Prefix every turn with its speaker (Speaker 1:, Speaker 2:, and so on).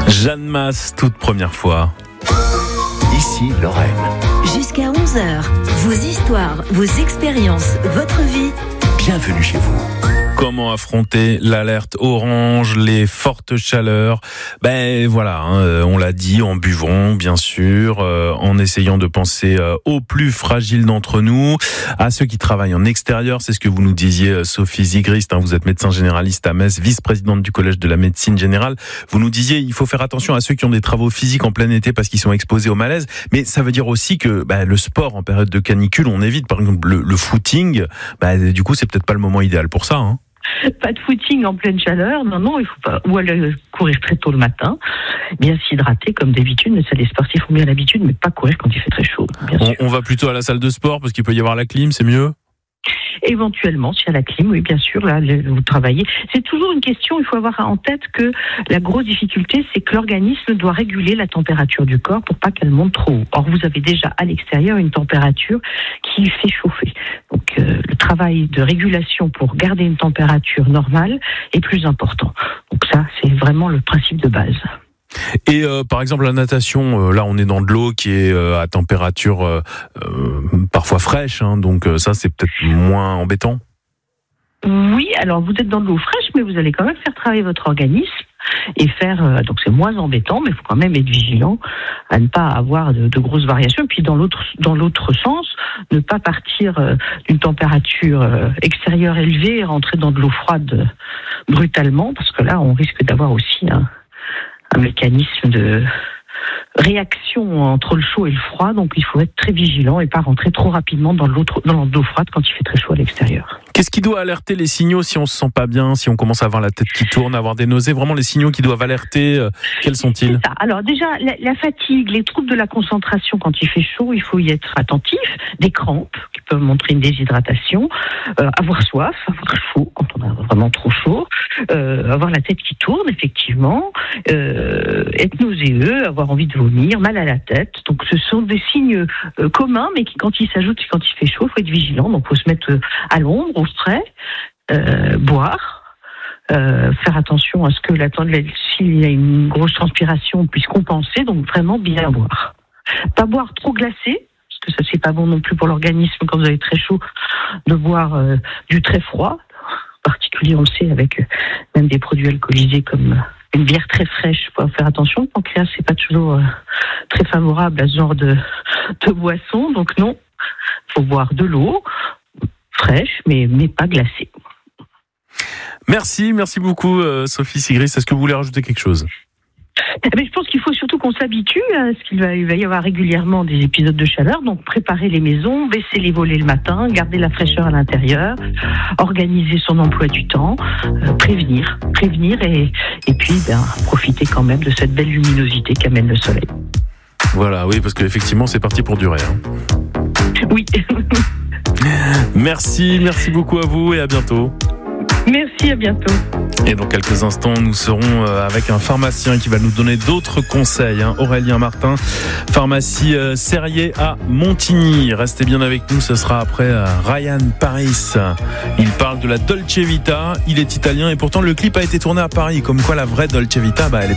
Speaker 1: Jeanne Masse, toute première fois.
Speaker 2: Ici Lorraine.
Speaker 3: Jusqu'à 11h, vos histoires, vos expériences, votre vie.
Speaker 2: Bienvenue chez vous.
Speaker 1: Comment affronter l'alerte orange, les fortes chaleurs? Voilà, on l'a dit, en buvant, bien sûr, en essayant de penser aux plus fragiles d'entre nous, à ceux qui travaillent en extérieur. C'est ce que vous nous disiez, Sophie Zigrist. Vous êtes médecin généraliste à Metz, vice-présidente du Collège de la médecine générale. Vous nous disiez, il faut faire attention à ceux qui ont des travaux physiques en plein été parce qu'ils sont exposés au malaise. Mais ça veut dire aussi que le sport en période de canicule, on évite. Par exemple, le footing. Du coup, c'est peut-être pas le moment idéal pour ça.
Speaker 4: Pas de footing en pleine chaleur, non, il faut pas. Ou aller courir très tôt le matin, bien s'hydrater comme d'habitude, mais ça les sportifs ont bien l'habitude, mais pas courir quand il fait très chaud.
Speaker 1: On va plutôt à la salle de sport parce qu'il peut y avoir la clim, c'est mieux.
Speaker 4: Éventuellement, s'il y a la clim, oui, bien sûr, là, vous travaillez. C'est toujours une question, il faut avoir en tête que la grosse difficulté, c'est que l'organisme doit réguler la température du corps pour pas qu'elle monte trop haut. Or, vous avez déjà à l'extérieur une température qui fait chauffer. Donc, le travail de régulation pour garder une température normale est plus important. Donc ça, c'est vraiment le principe de base.
Speaker 1: Et par exemple la natation, là on est dans de l'eau qui est à température parfois fraîche, donc ça c'est peut-être moins embêtant.
Speaker 4: Oui, alors vous êtes dans de l'eau fraîche, mais vous allez quand même faire travailler votre organisme et faire, donc c'est moins embêtant, mais il faut quand même être vigilant à ne pas avoir de grosses variations. Et puis dans l'autre sens, ne pas partir d'une température extérieure élevée et rentrer dans de l'eau froide brutalement, parce que là on risque d'avoir aussi un mécanisme de réaction entre le chaud et le froid, donc il faut être très vigilant et pas rentrer trop rapidement dans l'eau froide quand il fait très chaud à l'extérieur.
Speaker 1: Qu'est-ce qui doit alerter les signaux si on se sent pas bien, si on commence à avoir la tête qui tourne, avoir des nausées? Vraiment les signaux qui doivent alerter, quels sont-ils?
Speaker 4: C'est ça. Alors déjà, la fatigue, les troubles de la concentration quand il fait chaud, il faut y être attentif. Des crampes qui peuvent montrer une déshydratation, avoir soif, avoir chaud quand on a vraiment trop chaud, avoir la tête qui tourne effectivement, être nauséeux, avoir envie de vomir, mal à la tête. Donc ce sont des signes communs, mais qui quand ils s'ajoutent, quand il fait chaud, il faut être vigilant. Donc il faut se mettre à l'ombre, au frais, boire, faire attention à ce que s'il y a une grosse transpiration, on puisse compenser, donc vraiment bien boire. Pas boire trop glacé, parce que ça c'est pas bon non plus pour l'organisme quand vous avez très chaud, de boire du très froid, en particulier on le sait avec même des produits alcoolisés comme une bière très fraîche. Il faut faire attention, le pancréas c'est pas toujours très favorable à ce genre de boisson, donc non, il faut boire de l'eau fraîche, mais pas glacée.
Speaker 1: Merci beaucoup Sophie Zigrist. Est-ce que vous voulez rajouter quelque chose?
Speaker 4: Je pense qu'il faut surtout qu'on s'habitue à ce qu'il va y avoir régulièrement des épisodes de chaleur, donc préparer les maisons, baisser les volets le matin, garder la fraîcheur à l'intérieur, organiser son emploi du temps, prévenir et puis profiter quand même de cette belle luminosité qu'amène le soleil.
Speaker 1: Voilà, oui, parce qu'effectivement c'est parti pour durer.
Speaker 4: Oui.
Speaker 1: Merci beaucoup à vous et à bientôt.
Speaker 4: Merci, à bientôt.
Speaker 1: Et dans quelques instants, nous serons avec un pharmacien qui va nous donner d'autres conseils. Aurélien Martin, pharmacie Serrier à Montigny. Restez bien avec nous, ce sera après Ryan Paris. Il parle de la Dolce Vita, il est italien et pourtant le clip a été tourné à Paris. Comme quoi la vraie Dolce Vita, elle est